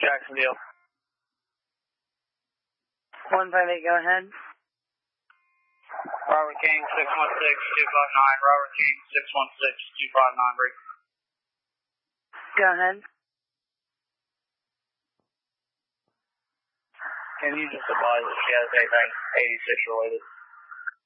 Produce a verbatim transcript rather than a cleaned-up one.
Jacksonville. one five eight, go ahead. Robert King, six one six, two five nine. Robert King, six one six, two five nine, break. Go ahead. Can you just advise if she has anything eighty-six related?